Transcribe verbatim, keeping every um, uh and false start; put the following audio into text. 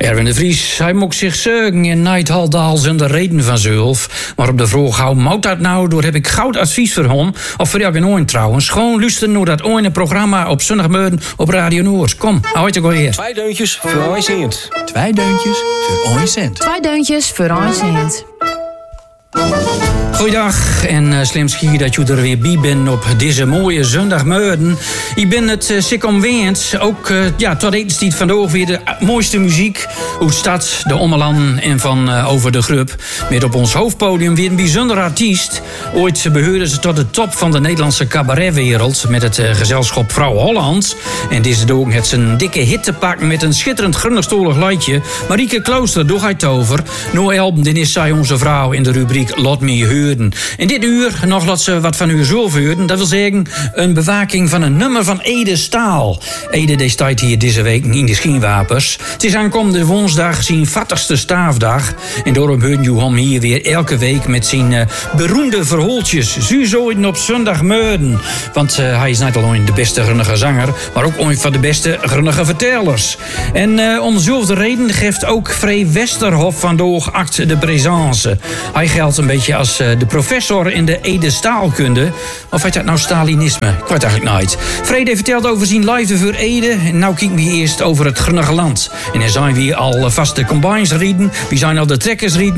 Erwin de Vries, hij mocht zich zeugen en night haldaal zonder reden van zelf. Maar op de vraag, hoe moet dat nou? Door heb ik goud advies voor hem. Of voor jou ooit trouwens. Gewoon luisteren naar dat ooit programma op zondagmorgen op Radio Noord. Kom, hou het ook weer. Twee deuntjes voor een cent. Twee deuntjes voor een cent. Twee deuntjes voor een cent. Goeiedag en uh, slim schier dat je er weer bij bent op deze mooie zondagmorgen. Ik ben het uh, sick omweend. Ook uh, ja, tot etenstijd vandaag weer de mooiste muziek uit de stad, de ommeland en van uh, over de grup. Met op ons hoofdpodium weer een bijzonder artiest. Ooit behoorden ze tot de top van de Nederlandse cabaretwereld met het uh, gezelschap Vrouw Holland. En deze dag heeft ze een dikke hit te pakken met een schitterend grunnigstolig liedje. Marieke Klooster, doe hij het over. Nou album, dan is zij onze vrouw in de rubriek Lot Me Heuren. In dit uur nog laat ze wat van uw zelf horen. Dat wil zeggen een bewaking van een nummer van Ede Staal. Ede die staat hier deze week in de Schienwapers. Het is aankomende woensdag zijn vattigste staafdag. En daarom horen je hem hier weer elke week met zijn uh, beroemde verhooltjes. Zuzoiden op zondagmorgen. Want uh, hij is niet alleen de beste grunnige zanger, maar ook een van de beste grunnige vertellers. En uh, om dezelfde reden geeft ook Free Westerhof vandaag acte de présence. Hij geldt een beetje als uh, de professor in de Ede Staalkunde. Of heet dat nou Stalinisme? Ik weet eigenlijk nooit. Vrede vertelt over zijn liefde voor Ede. En nou kijken we eerst over het grunnige land. En er zijn we al vast de combines rieden. We zijn al de trekkers rieden.